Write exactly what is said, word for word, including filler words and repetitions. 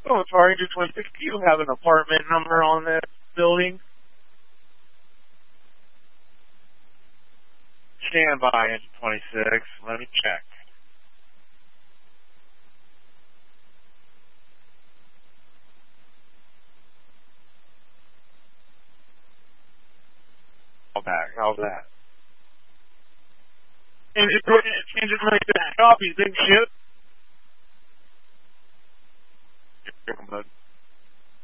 Oh, sorry, Agent twenty-six, do you have an apartment number on this building? Stand by, Agent twenty-six. Let me check. Call back. How's that? Agent twenty-six, copies, big ship.